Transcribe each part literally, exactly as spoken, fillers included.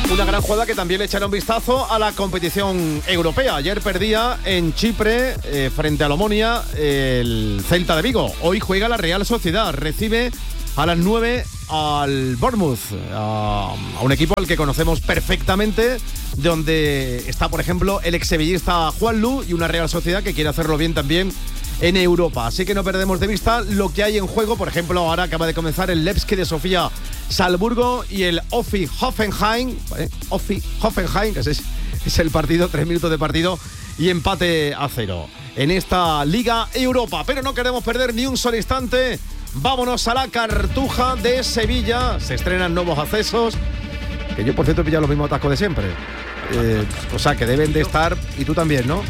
Una gran jugada que también le echaron vistazo a la competición europea. Ayer perdía en Chipre eh, frente al Omonia el Celta de Vigo. Hoy juega la Real Sociedad. Recibe a las nueve al Bournemouth, a, a un equipo al que conocemos perfectamente, donde está, por ejemplo, el exsevillista Juanlu y una Real Sociedad que quiere hacerlo bien también en Europa. Así que no perdemos de vista lo que hay en juego. Por ejemplo, ahora acaba de comenzar el Levski de Sofía Salzburgo y el Offi Hoffenheim, ¿vale? Offi Hoffenheim, que es, es el partido, tres minutos de partido y empate a cero en esta Liga Europa. Pero no queremos perder ni un solo instante. Vámonos a la Cartuja de Sevilla. Se estrenan nuevos accesos, que yo por cierto he pillado los mismos atascos de siempre. Eh, o sea, que deben de estar, y tú también, ¿no?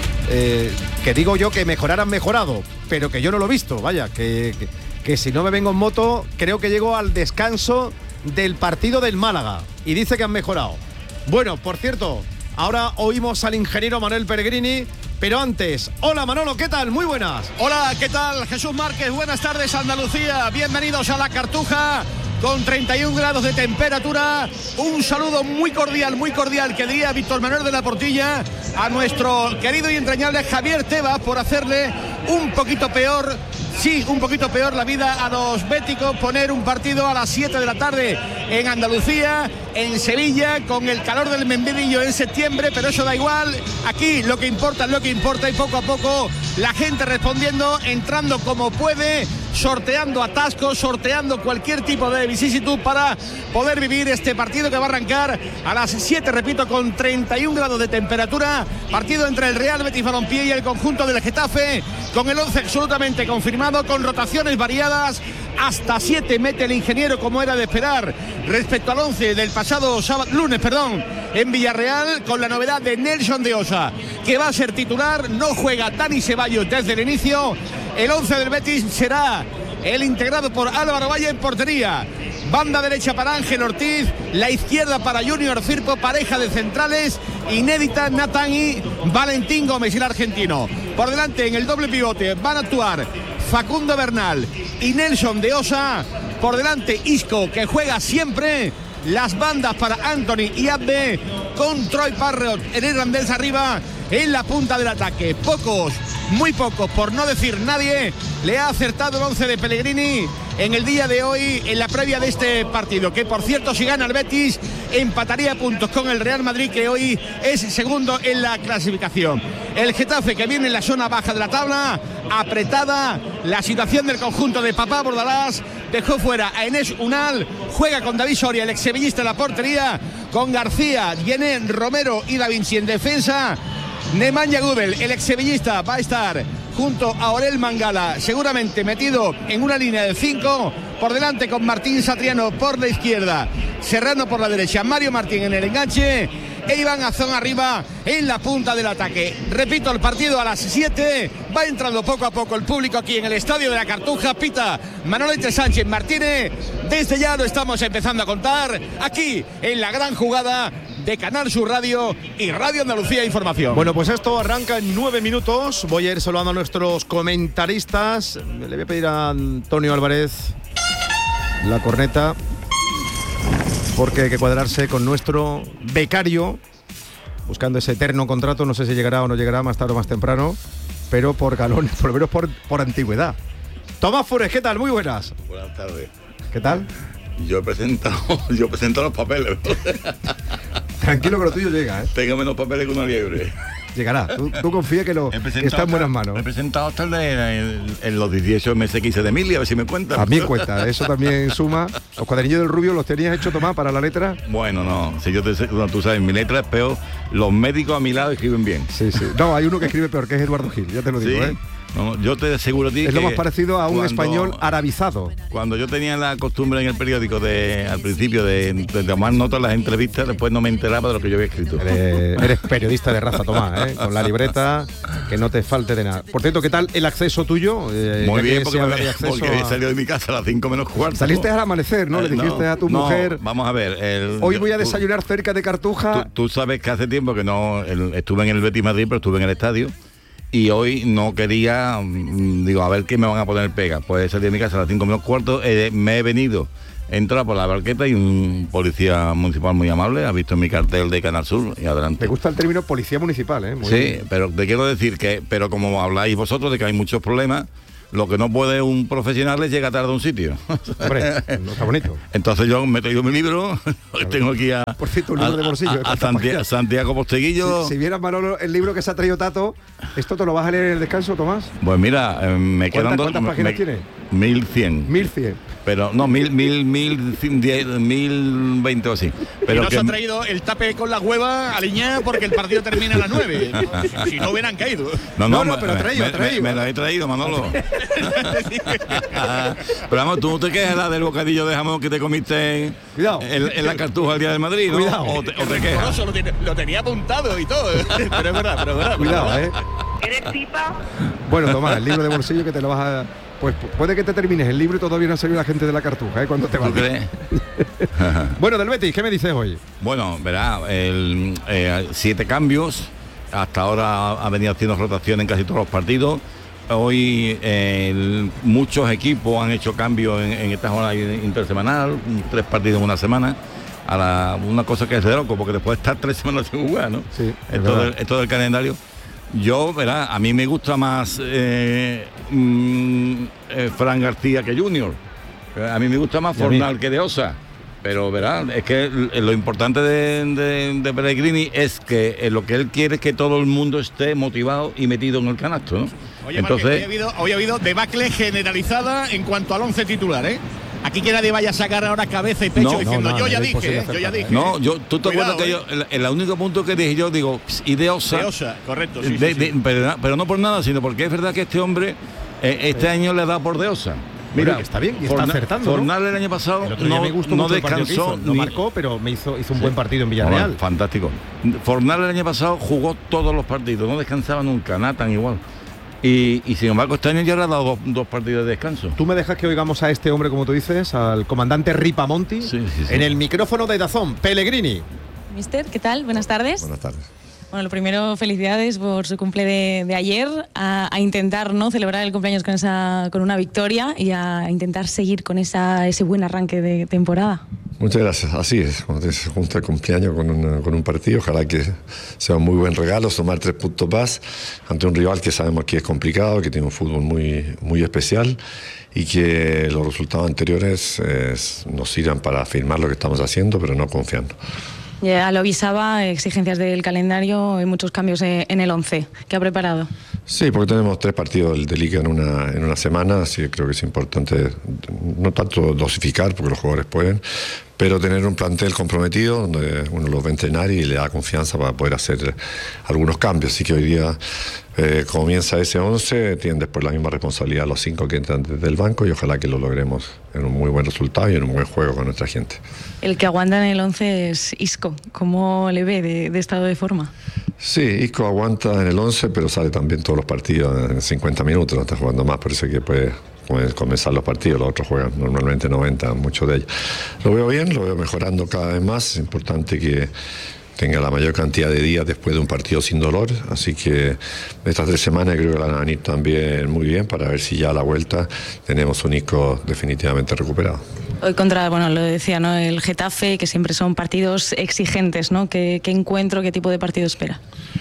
Eh, que digo yo que mejorar han mejorado, pero que yo no lo he visto, vaya, que, que, que si no me vengo en moto, creo que llego al descanso del partido del Málaga, y dice que han mejorado. Bueno, por cierto, ahora oímos al ingeniero Manuel Peregrini, pero antes, hola Manolo, ¿qué tal? Muy buenas. Hola, ¿qué tal? Jesús Márquez, buenas tardes Andalucía, bienvenidos a la Cartuja. Con treinta y un grados de temperatura, un saludo muy cordial, muy cordial, que diría Víctor Manuel de la Portilla, a nuestro querido y entrañable Javier Tebas por hacerle un poquito peor, sí, un poquito peor la vida a los béticos, poner un partido a las siete de la tarde en Andalucía, en Sevilla, con el calor del membrillo en septiembre, pero eso da igual. Aquí lo que importa es lo que importa, y poco a poco la gente respondiendo, entrando como puede, sorteando atascos, sorteando cualquier tipo de vicisitud para poder vivir este partido que va a arrancar a las siete, repito, con treinta y un grados de temperatura. Partido entre el Real Betis Balompié y el conjunto del Getafe, con el once absolutamente confirmado, con rotaciones variadas. Hasta siete mete el ingeniero, como era de esperar, respecto al once del pasado sábado, lunes, perdón, en Villarreal, con la novedad de Nelson de Osa, que va a ser titular. No juega Dani Ceballos desde el inicio. El once del Betis será el integrado por Álvaro Valle en portería. Banda derecha para Ángel Ortiz, la izquierda para Junior Firpo, pareja de centrales inédita, Natán y Valentín Gómez, el argentino. Por delante en el doble pivote van a actuar Facundo Bernal y Nelson de Osa. Por delante Isco, que juega siempre. Las bandas para Anthony y Abde, con Troy Parrott, el irlandés arriba en la punta del ataque. Pocos, muy pocos, por no decir nadie, le ha acertado el once de Pellegrini en el día de hoy, en la previa de este partido, que por cierto, si gana el Betis, empataría puntos con el Real Madrid, que hoy es segundo en la clasificación. El Getafe, que viene en la zona baja de la tabla, apretada la situación del conjunto de Papá Bordalás, dejó fuera a Enes Unal, juega con David Soria, el exsevillista en la portería, con García, Yené, Romero y Da Vinci en defensa. Nemanja Gudel, el exsevillista, va a estar junto a Orel Mangala, seguramente metido en una línea de cinco, por delante con Martín Satriano por la izquierda, Serrano por la derecha, Mario Martín en el enganche e Iván Azón arriba en la punta del ataque. Repito, el partido a las siete, va entrando poco a poco el público aquí en el Estadio de la Cartuja. Pita Manolete Sánchez Martínez, desde ya lo estamos empezando a contar aquí en la gran jugada de Canal Sur Radio y Radio Andalucía Información. Bueno, pues esto arranca en nueve minutos. Voy a ir saludando a nuestros comentaristas. Le voy a pedir a Antonio Álvarez la corneta, porque hay que cuadrarse con nuestro becario, buscando ese eterno contrato. No sé si llegará o no llegará, más tarde o más temprano, pero por galones, por lo menos por, por antigüedad. Tomás Fures, ¿qué tal? Muy buenas. Buenas tardes. ¿Qué tal? Yo he presentado, yo he presentado los papeles. Tranquilo que lo tuyo llega, ¿eh? Tengo menos papeles que una liebre. Llegará, tú, tú confía que, lo, que está en buenas manos. He presentado hasta el de, el, en los dieciocho meses que hice de Emilia, a ver si me cuentan. También cuenta, eso también suma. Los cuadernillos del Rubio los tenías hecho, Tomás, para la letra. Bueno, no, si yo te, no, tú sabes, mi letra es peor. Los médicos a mi lado escriben bien. Sí, sí. No, hay uno que escribe peor, que es Eduardo Gil, ya te lo digo, sí. ¿eh? No, yo te aseguro a ti es que lo más parecido a un cuando, español arabizado. Cuando yo tenía la costumbre en el periódico de al principio de, de tomar notas en las entrevistas, después no me enteraba de lo que yo había escrito. Eres, eres periodista de raza, Tomás, ¿eh? Con la libreta, que no te falte de nada. Por cierto, ¿qué tal el acceso tuyo? Eh, Muy bien, porque, me, de porque a... he salido de mi casa a las cinco menos cuarto. Saliste al amanecer, ¿no? Eh, Le dijiste no, a tu no, mujer. Vamos a ver. El, hoy yo, voy a desayunar tú, cerca de Cartuja. Tú, tú sabes que hace tiempo que no el, estuve en el Betis Madrid, pero estuve en el estadio. Y hoy no quería, digo, a ver qué me van a poner pega. Pues salí de mi casa a las cinco menos cuarto, eh, me he venido Entra por la barqueta y un policía municipal muy amable ha visto mi cartel de Canal Sur y adelante. Me gusta el término policía municipal, ¿eh? Muy sí, bien. Pero te quiero decir que, pero como habláis vosotros de que hay muchos problemas, lo que no puede un profesional es llegar tarde a un sitio. Hombre, no está bonito. Entonces yo me he traído mi libro, que tengo aquí a, Por cierto, un libro a, de bolsillo. a, a Santiago, Santiago Posteguillo. Si, si vieras, Manolo, el libro que se ha traído Tato, ¿esto te lo vas a leer en el descanso, Tomás? Pues mira, eh, me quedan dos... ¿Cuántas páginas me, tiene? Mil cien. Mil cien. Pero no, mil, mil, mil, diez, mil veinte o así. Pero y nos que... ha traído el tape con la hueva aliñada porque el partido termina a las nueve. Si no hubieran caído. No, no, no, no me, pero ha traído, me, ha traído. Me, me lo he traído, Manolo. Pero vamos, ¿tú te quejas la del bocadillo de jamón que te comiste Cuidado. En, en la Cartuja el día del Madrid, ¿no? Cuidado. O te, o te quejas. Lo, tiene, lo tenía apuntado y todo. Pero es verdad, pero es verdad. Cuidado, ¿eh? ¿Eres pipa? Bueno, Tomás, el libro de bolsillo que te lo vas a... Pues puede que te termines el libro y todavía no ha salido la gente de la Cartuja, ¿eh? Cuando te va. ¿Tú crees? Bueno, del Betis, ¿qué me dices hoy? Bueno, verá, el, eh, siete cambios. Hasta ahora ha venido haciendo rotación en casi todos los partidos. Hoy eh, el, muchos equipos han hecho cambios en, en esta jornada intersemanal, tres partidos en una semana. A la, una cosa que es de loco, porque después de estar tres semanas sin jugar, ¿no? Sí, es esto, del, esto del calendario. Yo, verá, a mí me gusta más eh, mm, eh, Fran García que Junior. A mí me gusta más Fornal que De Osa. Pero verá, es que lo importante de, de, de Pellegrini es que eh, lo que él quiere es que todo el mundo esté motivado y metido en el canasto, ¿no? Oye, entonces, Marque, hoy, ha habido, hoy ha habido debacle generalizada en cuanto al once titular, ¿eh? Aquí que nadie vaya a sacar ahora cabeza y pecho No, diciendo no, no, yo ya es dije, imposible ¿eh? yo ya acertar. dije. no, yo, tú te Cuidado, acuerdas que ¿eh? yo, el, el único punto que dije yo, digo, y De Osa, De Osa, correcto, sí, de- sí, sí. de- pero, pero no por nada, sino porque es verdad que este hombre eh, este año le da por De Osa. Mira, Mira, está bien y está Forna- acertando, ¿no? Fornal el año pasado El otro día no, me gustó no mucho el partido que descansó, hizo. No ni- marcó, pero me hizo, hizo un Sí. buen partido en Villarreal. Bueno, fantástico. Fornal el año pasado jugó todos los partidos, no descansaba nunca, Nathan igual. Y, y sin embargo este año ya le ha dado dos, dos partidos de descanso. ¿Tú me dejas que oigamos a este hombre, como tú dices, al comandante Ripamonti, Sí, sí, sí. en el micrófono de Dazón, Pellegrini? Mister, ¿qué tal? Buenas tardes. Buenas tardes. Bueno, lo primero, felicidades por su cumple de, de ayer, a, a intentar no celebrar el cumpleaños con esa con una victoria y a intentar seguir con esa, ese buen arranque de temporada. Muchas gracias. Así es, cuando se junta el cumpleaños con, una- con un partido, ojalá que sea un muy buen regalo, sumar tres puntos más ante un rival que sabemos que es complicado, que tiene un fútbol muy, muy especial y que los resultados anteriores eh, nos sirvan para afirmar lo que estamos haciendo, pero no confiando. Ya lo avisaba, exigencias del calendario y muchos cambios eh, en el once. ¿Qué ha preparado? Sí, porque tenemos tres partidos de liga en una, en una semana, así que creo que es importante no tanto dosificar, porque los jugadores pueden, pero tener un plantel comprometido donde uno los va a entrenar y le da confianza para poder hacer algunos cambios. Así que hoy día eh, comienza ese once, tienen después la misma responsabilidad los cinco que entran desde el banco y ojalá que lo logremos en un muy buen resultado y en un buen juego con nuestra gente. El que aguanta en el once es Isco. ¿Cómo le ve de, de estado de forma? Sí, Isco aguanta en el once, pero sale también todos los partidos en cincuenta minutos, no está jugando más, parece que puede comenzar los partidos, los otros juegan normalmente noventa, muchos de ellos. Lo veo bien, lo veo mejorando cada vez más, es importante que tenga la mayor cantidad de días después de un partido sin dolor, así que estas tres semanas creo que la van a venir también muy bien para ver si ya a la vuelta tenemos un Isco definitivamente recuperado. Hoy contra, bueno, lo decía, ¿no? El Getafe, que siempre son partidos exigentes, ¿no? ¿Qué, qué encuentro, qué tipo de partido espera?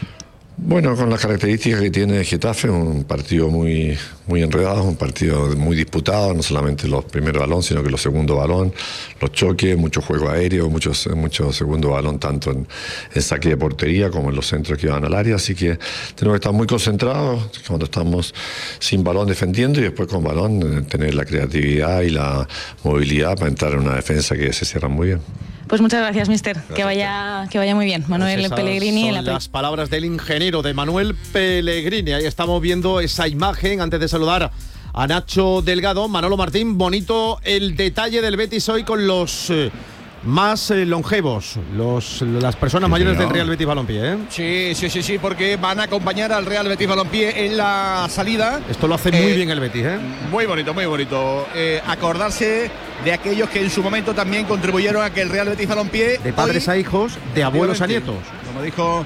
Bueno, con las características que tiene Getafe, un partido muy, muy enredado, un partido muy disputado, no solamente los primeros balón, sino que los segundos balón, los choques, mucho juego aéreo, muchos mucho segundo balón, tanto en, en saque de portería como en los centros que van al área, así que tenemos que estar muy concentrados cuando estamos sin balón defendiendo y después con balón tener la creatividad y la movilidad para entrar en una defensa que se cierra muy bien. Pues muchas gracias, mister. Que vaya, que vaya muy bien. Manuel Pues esas Pellegrini en son la las palabras del ingeniero de Manuel Pellegrini. Ahí estamos viendo esa imagen antes de saludar a Nacho Delgado. Manolo Martín, bonito el detalle del Betis hoy con los eh, más eh, longevos, los, las personas Sí, mayores señor. del Real Betis Balompié, ¿eh? Sí, sí, sí, sí, porque van a acompañar al Real Betis Balompié en la salida. Esto lo hace muy Eh, bien el Betis, ¿eh? Muy bonito, muy bonito. Eh, acordarse de aquellos que en su momento también contribuyeron a que el Real Betis Balompié, De padres hoy, a hijos, de abuelos a nietos. como dijo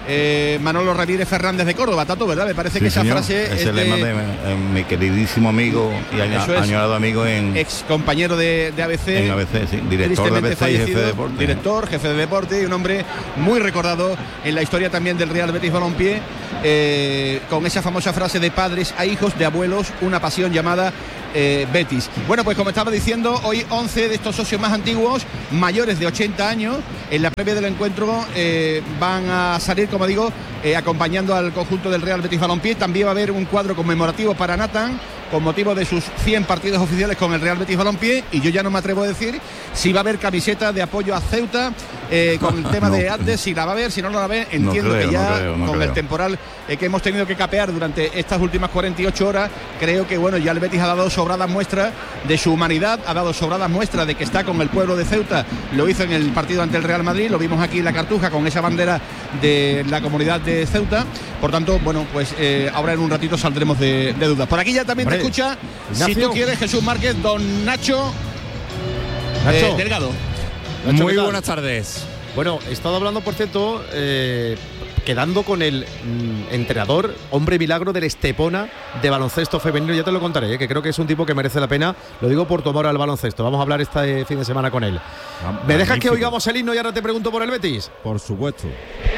eh, Manolo Ramírez Fernández de Córdoba, Tato, ¿verdad? Me parece Sí, que esa señor. frase es es el de lema de, de mi queridísimo amigo y año- Eso es. añorado amigo en, ex compañero de, de A B C. en A B C, sí, director de A B tristemente C y jefe fallecido, de deporte. Director, jefe de deporte y un hombre muy recordado en la historia también del Real Betis Balompié, eh, con esa famosa frase de padres a hijos, de abuelos, una pasión llamada eh, Betis. Bueno, pues como estaba diciendo, hoy once de estos socios más antiguos, mayores de ochenta años, en la previa del encuentro eh, van a salir, como digo, eh, acompañando al conjunto del Real Betis Balompié. También va a haber un cuadro conmemorativo para Nathan, con motivo de sus cien partidos oficiales con el Real Betis Balompié, y yo ya no me atrevo a decir si va a haber camiseta de apoyo a Ceuta eh, con el tema No. de Andes, si la va a haber, si no la va a haber. Entiendo creo, que ya no creo, no con creo. el temporal eh, que hemos tenido que capear durante estas últimas cuarenta y ocho horas, creo que bueno, ya el Betis ha dado sobradas muestras de su humanidad, ha dado sobradas muestras de que está con el pueblo de Ceuta. Lo hizo en el partido ante el Real Madrid, lo vimos aquí en la Cartuja con esa bandera de la comunidad de Ceuta. Por tanto, bueno, pues eh, ahora en un ratito saldremos de, de dudas. Por aquí ya también Hombre, te escucha, Ignacio. si tú quieres, Jesús Márquez, don Nacho, Nacho. eh, Delgado. Nacho, Muy ¿qué tal? buenas tardes. Bueno, he estado hablando, por cierto, eh, quedando con el mm, entrenador, hombre milagro del Estepona de baloncesto femenino. Ya te lo contaré, eh, que creo que es un tipo que merece la pena. Lo digo por tu amor al baloncesto. Vamos a hablar este fin de semana con él. ¿Me dejas que Magnífico. oigamos el himno y ahora te pregunto por el Betis? Por supuesto.